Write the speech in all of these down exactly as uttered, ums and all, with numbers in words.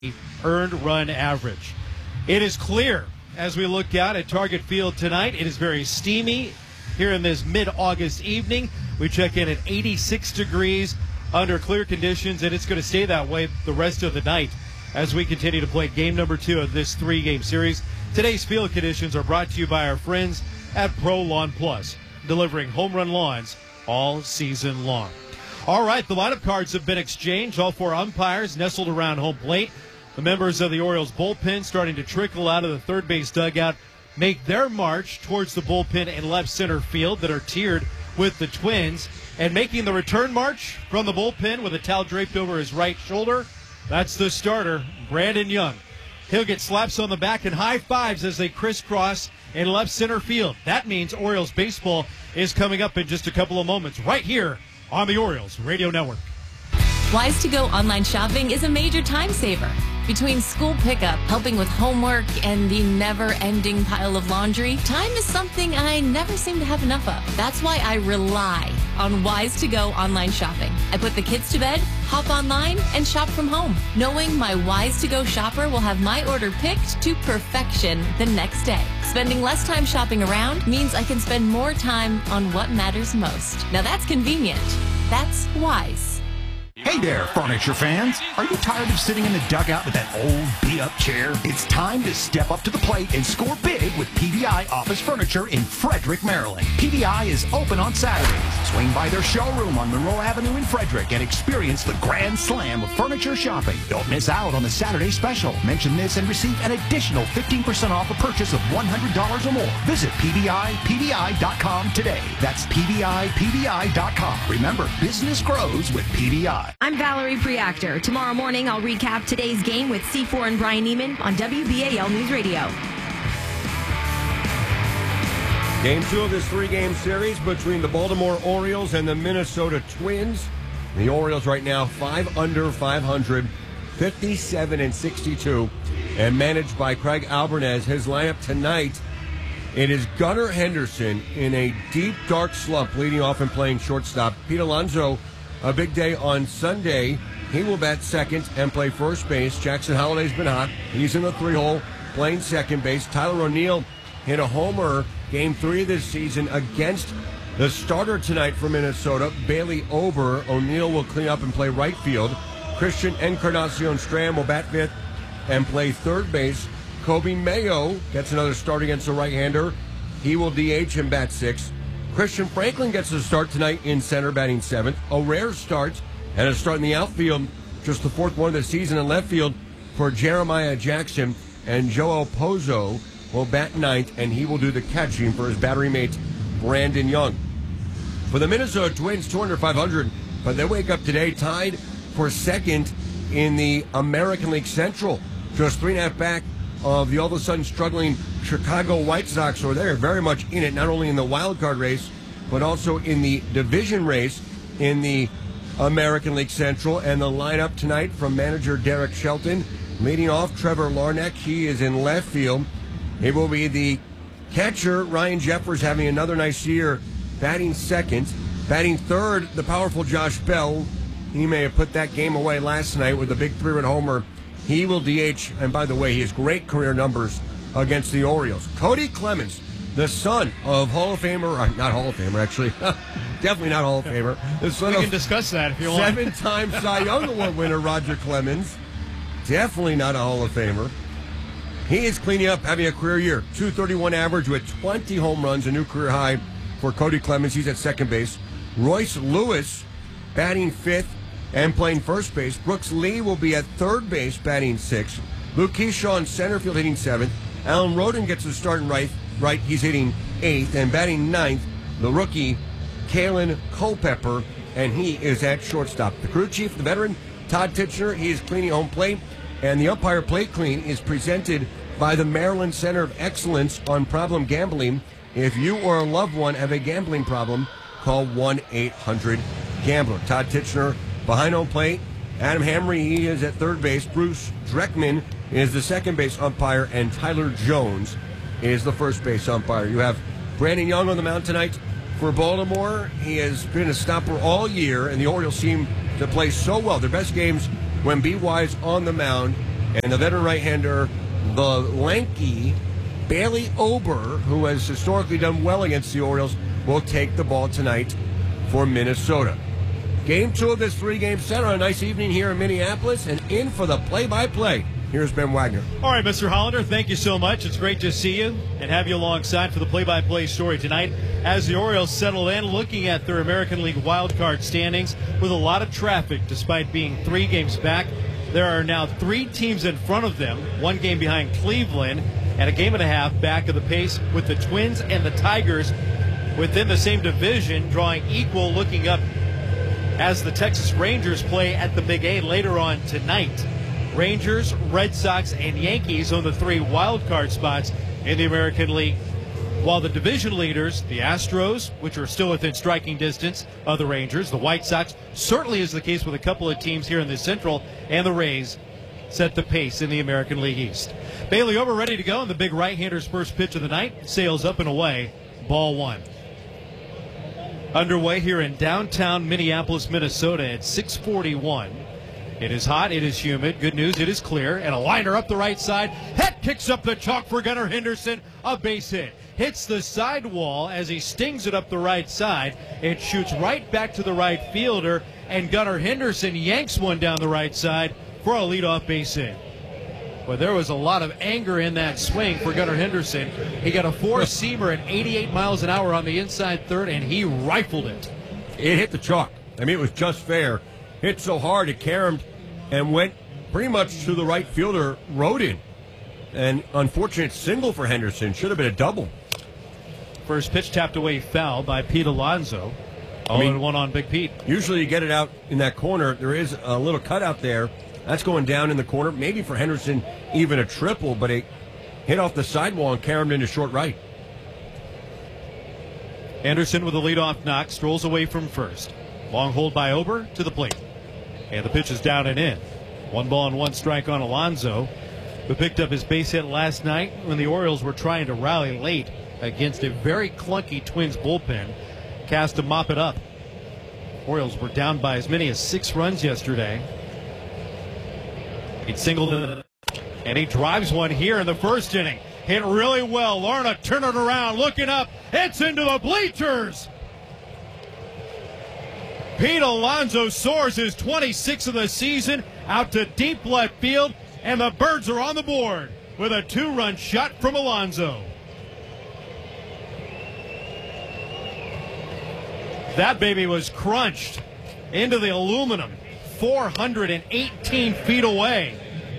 earned run average. It is clear as we look out at Target Field tonight. It is very steamy here in this mid-August evening. We check in at eighty-six degrees under clear conditions, and it's going to stay that way the rest of the night as we continue to play game number two of this three-game series. Today's field conditions are brought to you by our friends at Pro Lawn Plus, delivering home run lawns all season long. All right, the lineup cards have been exchanged. All four umpires nestled around home plate. The members of the Orioles bullpen starting to trickle out of the third base dugout, make their march towards the bullpen in left center field that are tiered with the Twins. And making the return march from the bullpen with a towel draped over his right shoulder, that's the starter, Brandon Young. He'll get slaps on the back and high fives as they crisscross in left center field. That means Orioles baseball is coming up in just a couple of moments right here on the Orioles Radio Network. Wise to Go online shopping is a major time saver. Between school pickup, helping with homework, and the never-ending pile of laundry, time is something I never seem to have enough of. That's why I rely on Wise to Go online shopping. I put the kids to bed, hop online, and shop from home, knowing my Wise to Go shopper will have my order picked to perfection the next day. Spending less time shopping around means I can spend more time on what matters most. Now that's convenient. That's Wise. Hey there, furniture fans. Are you tired of sitting in the dugout with that old beat-up chair? It's time to step up to the plate and score big with P V I Office Furniture in Frederick, Maryland. P V I is open on Saturdays. Swing by their showroom on Monroe Avenue in Frederick and experience the grand slam of furniture shopping. Don't miss out on the Saturday special. Mention this and receive an additional fifteen percent off a purchase of one hundred dollars or more. Visit P V I P V I dot com today. That's P V I P V I dot com. Remember, business grows with P V I. I'm Valerie Preactor. Tomorrow morning, I'll recap today's game with C four and Brian Neiman on W B A L News Radio. Game two of this three-game series between the Baltimore Orioles and the Minnesota Twins. The Orioles right now five under five hundred, fifty-seven and sixty-two, and managed by Craig Albernes. His lineup tonight, it is Gunnar Henderson in a deep, dark slump, leading off and playing shortstop. Pete Alonso, a big day on Sunday. He will bat second and play first base. Jackson Holliday's been hot. He's in the three-hole playing second base. Tyler O'Neill hit a homer game three of this season against the starter tonight for Minnesota, Bailey Ober. O'Neill will clean up and play right field. Christian Encarnacion Strand will bat fifth and play third base. Kobe Mayo gets another start against the right-hander. He will D H and bat sixth. Christian Franklin gets a start tonight in center, batting seventh. A rare start and a start in the outfield, just the fourth one of the season in left field for Jeremiah Jackson. And Joel Pozo will bat ninth, and he will do the catching for his battery mate, Brandon Young. For the Minnesota Twins, two under five hundred, but they wake up today tied for second in the American League Central, just three and a half back of the all-of-a-sudden struggling Chicago White Sox, so they're very much in it, not only in the wild card race, but also in the division race in the American League Central. And the lineup tonight from manager Derek Shelton, leading off Trevor Larnach. He is in left field. It will be the catcher, Ryan Jeffers, having another nice year, batting second. Batting third, the powerful Josh Bell. He may have put that game away last night with a big three-run homer. He will D H, and by the way, he has great career numbers against the Orioles. Cody Clemens, the son of Hall of Famer, uh, not Hall of Famer, actually, definitely not Hall of Famer. The son we of can discuss that if you want. Seven-time Cy Young Award winner Roger Clemens, definitely not a Hall of Famer. He is cleaning up, having a career year. two thirty-one average with twenty home runs, a new career high for Cody Clemens. He's at second base. Royce Lewis batting fifth and playing first base. Brooks Lee will be at third base, batting sixth. Luke Keyshaw in center field, hitting seventh. Alan Roden gets a start in right. Right, he's hitting eighth and batting ninth. The rookie, Kalen Culpepper, and he is at shortstop. The crew chief, the veteran, Todd Titchener, he is cleaning home plate. And the umpire plate clean is presented by the Maryland Center of Excellence on Problem Gambling. If you or a loved one have a gambling problem, call one eight hundred gambler. Todd Titchener behind home plate. Adam Hamry, he is at third base. Bruce Dreckman is the second base umpire, and Tyler Jones is the first base umpire. You have Brandon Young on the mound tonight for Baltimore. He has been a stopper all year, and the Orioles seem to play so well. Their best games when B Y's on the mound. And the veteran right-hander, the lanky Bailey Ober, who has historically done well against the Orioles, will take the ball tonight for Minnesota. Game two of this three-game set on a nice evening here in Minneapolis, and in for the play-by-play. Here's Ben Wagner. All right, Mister Hollander, thank you so much. It's great to see you and have you alongside for the play-by-play story tonight as the Orioles settle in, looking at their American League wildcard standings with a lot of traffic despite being three games back. There are now three teams in front of them, one game behind Cleveland, and a game and a half back of the pace with the Twins and the Tigers within the same division, drawing equal, looking up as the Texas Rangers play at the Big A later on tonight. Rangers, Red Sox, and Yankees own the three wild card spots in the American League, while the division leaders, the Astros, which are still within striking distance of the Rangers, the White Sox, certainly is the case with a couple of teams here in the Central, and the Rays set the pace in the American League East. Bailey Ober ready to go, and the big right-hander's first pitch of the night sails up and away, ball one. Underway here in downtown Minneapolis, Minnesota at six forty-one. It is hot, it is humid. Good news, it is clear. And a liner up the right side. Head kicks up the chalk for Gunnar Henderson. A base hit. Hits the sidewall as he stings it up the right side. It shoots right back to the right fielder. And Gunnar Henderson yanks one down the right side for a leadoff base hit. But there was a lot of anger in that swing for Gunnar Henderson. He got a four-seamer at eighty-eight miles an hour on the inside third, and he rifled it. It hit the chalk. I mean, it was just fair. Hit so hard it caromed and went pretty much to the right fielder, Rodin. An unfortunate single for Henderson. Should have been a double. First pitch tapped away foul by Pete Alonso. oh and one on Big Pete. Usually you get it out in that corner. There is a little cutout there. That's going down in the corner. Maybe for Henderson, even a triple, but it hit off the sidewall and caromed into short right. Anderson with a leadoff knock, strolls away from first. Long hold by Ober to the plate. And the pitch is down and in. One ball and one strike on Alonso, who picked up his base hit last night when the Orioles were trying to rally late against a very clunky Twins bullpen. Cast to mop it up. Orioles were down by as many as six runs yesterday. He singled in, and he drives one here in the first inning. Hit really well. Larna turn it around, looking up. It's into the bleachers. Pete Alonso soars his twenty-sixth of the season out to deep left field, and the Birds are on the board with a two-run shot from Alonso. That baby was crunched into the aluminum, four hundred eighteen feet away.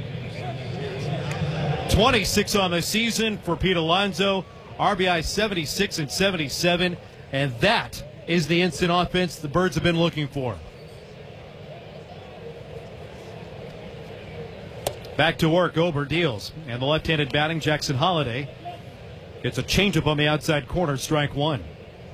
twenty-six on the season for Pete Alonso, R B I seventy-six and seventy-seven, and that is the instant offense the Birds have been looking for. Back to work, Ober deals, and the left-handed batting Jackson Holliday gets a changeup on the outside corner, strike one.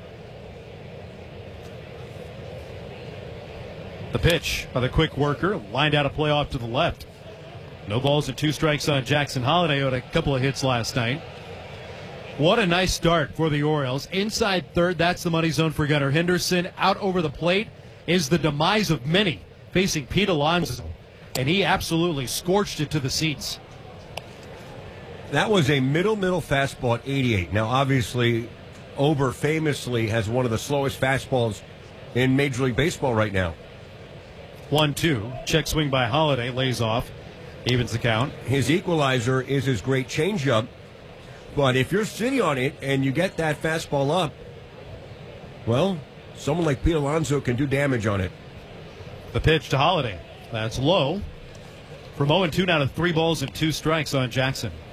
The pitch by the quick worker, lined out a play off to the left. No balls and two strikes on Jackson Holliday, who had a couple of hits last night. What a nice start for the Orioles. Inside third, that's the money zone for Gunnar Henderson. Out over the plate is the demise of many, facing Pete Alonso. And he absolutely scorched it to the seats. That was a middle-middle fastball at eighty-eight. Now, obviously, Ober famously has one of the slowest fastballs in Major League Baseball right now. one two. Check swing by Holliday. Lays off. Evens the count. His equalizer is his great changeup. But if you're sitting on it and you get that fastball up, well, someone like Pete Alonso can do damage on it. The pitch to Holliday. That's low. From oh and two now to three balls and two strikes on Jackson.